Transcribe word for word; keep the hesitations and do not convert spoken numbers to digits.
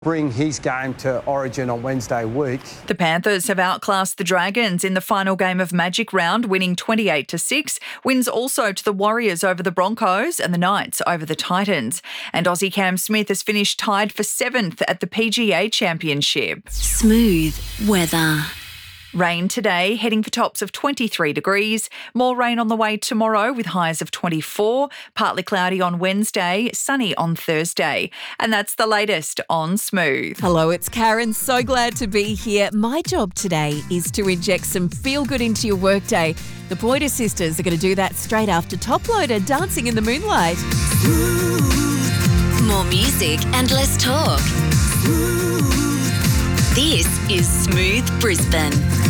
bring his game to Origin on Wednesday week. The Panthers have outclassed the Dragons in the final game of Magic Round, winning twenty-eight to six. Wins also to the Warriors over the Broncos and the Knights over the Titans. And Aussie Cam Smith has finished tied for seventh at the P G A Championship. Smooth weather. Rain today, heading for tops of twenty-three degrees. More rain on the way tomorrow with highs of twenty-four. Partly cloudy on Wednesday, sunny on Thursday. And that's the latest on Smooth. Hello, it's Karen. So glad to be here. My job today is to inject some feel-good into your workday. The Pointer Sisters are going to do that straight after Top Loader, Dancing in the Moonlight. More music and less talk. This is Smooth Brisbane.